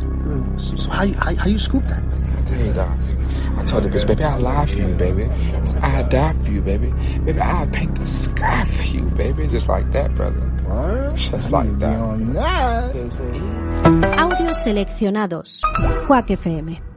So how you scoop that? I tell you, dogs. I told the bitch, baby, I'll lie for you, baby. I'll die for you, baby. Baby, I'll paint the sky for you, baby. Just like that, brother. What? Just like that. On that. Audios seleccionados. Quack FM.